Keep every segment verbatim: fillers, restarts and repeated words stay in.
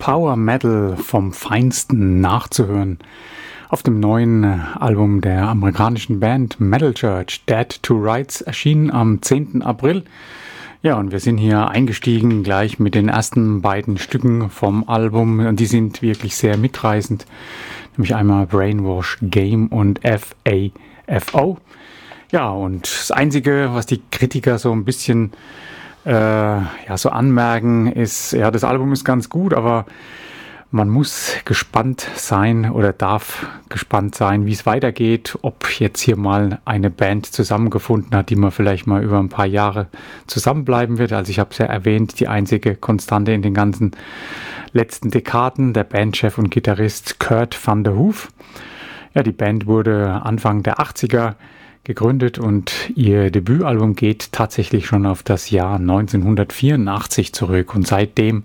Power Metal vom Feinsten nachzuhören auf dem neuen Album der amerikanischen Band Metal Church, Dead to Rights, erschienen am zehnten April. Ja, und wir sind hier eingestiegen gleich mit den ersten beiden Stücken vom Album und die sind wirklich sehr mitreißend, nämlich einmal Brainwash Game und F A F O. Ja, und das Einzige, was die Kritiker so ein bisschen äh, ja, so anmerken, ist, ja, das Album ist ganz gut, aber man muss gespannt sein oder darf gespannt sein, wie es weitergeht, ob jetzt hier mal eine Band zusammengefunden hat, die man vielleicht mal über ein paar Jahre zusammenbleiben wird. Also ich habe es ja erwähnt, die einzige Konstante in den ganzen letzten Dekaden, der Bandchef und Gitarrist Kurt van der Hoof. Ja, die Band wurde Anfang der achtziger gegründet und ihr Debütalbum geht tatsächlich schon auf das Jahr neunzehnhundertvierundachtzig zurück und seitdem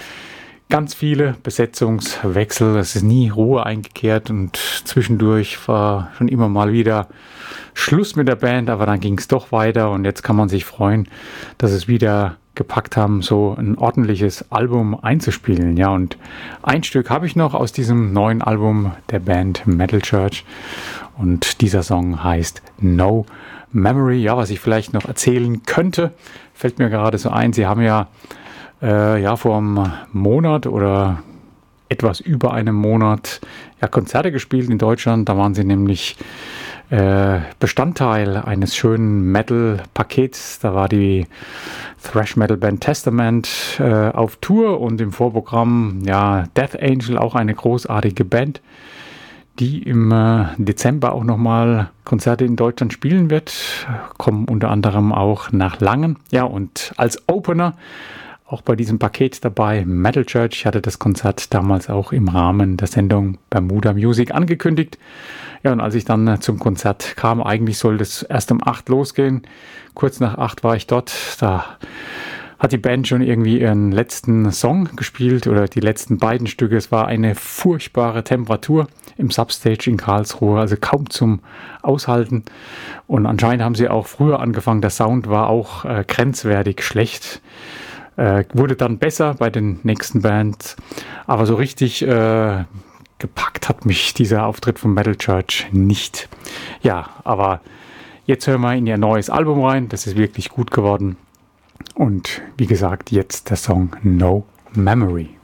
ganz viele Besetzungswechsel, es ist nie Ruhe eingekehrt und zwischendurch war schon immer mal wieder Schluss mit der Band, aber dann ging es doch weiter und jetzt kann man sich freuen, dass es wieder gepackt haben, so ein ordentliches Album einzuspielen. Ja, und ein Stück habe ich noch aus diesem neuen Album der Band Metal Church und dieser Song heißt No Memory. Ja, was ich vielleicht noch erzählen könnte, fällt mir gerade so ein, sie haben ja Äh, ja, vor einem Monat oder etwas über einem Monat ja, Konzerte gespielt in Deutschland. Da waren sie nämlich äh, Bestandteil eines schönen Metal-Pakets. Da war die Thrash-Metal-Band Testament äh, auf Tour und im Vorprogramm ja, Death Angel, auch eine großartige Band, die im äh, Dezember auch nochmal Konzerte in Deutschland spielen wird. Kommen unter anderem auch nach Langen. Ja, und als Opener auch bei diesem Paket dabei, Metal Church. Ich hatte das Konzert damals auch im Rahmen der Sendung Bermuda Music angekündigt. Ja, und als ich dann zum Konzert kam, eigentlich sollte es erst um acht losgehen. Kurz nach acht war ich dort. Da hat die Band schon irgendwie ihren letzten Song gespielt oder die letzten beiden Stücke. Es war eine furchtbare Temperatur im Substage in Karlsruhe, also kaum zum Aushalten. Und anscheinend haben sie auch früher angefangen. Der Sound war auch äh, grenzwertig schlecht. Äh, wurde dann besser bei den nächsten Bands, aber so richtig äh, gepackt hat mich dieser Auftritt von Metal Church nicht. Ja, aber jetzt hören wir in ihr neues Album rein, das ist wirklich gut geworden und wie gesagt, jetzt der Song No Memory.